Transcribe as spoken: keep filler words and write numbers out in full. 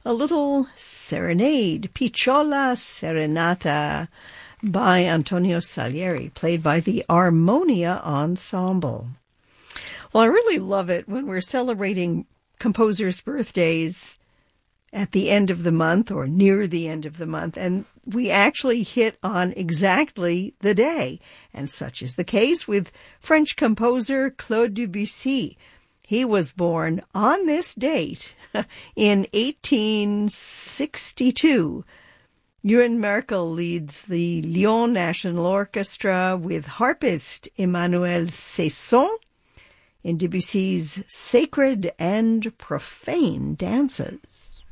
a little serenade, Picciola Serenata, by Antonio Salieri, played by the Armonia Ensemble. Well, I really love it when we're celebrating composers' birthdays at the end of the month or near the end of the month, and we actually hit on exactly the day. And such is the case with French composer Claude Debussy. He was born on this date in eighteen sixty-two. Ewan Merkel leads the Lyon National Orchestra with harpist Emmanuel Cesson in Debussy's Sacred and Profane Dances.